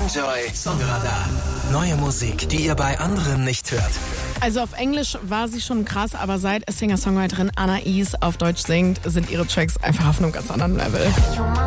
Enjoy Songradar. Neue Musik, die ihr bei anderen nicht hört. Also auf Englisch war sie schon krass, aber seit Singer-Songwriterin Anais auf Deutsch singt, sind ihre Tracks einfach auf einem ganz anderen Level.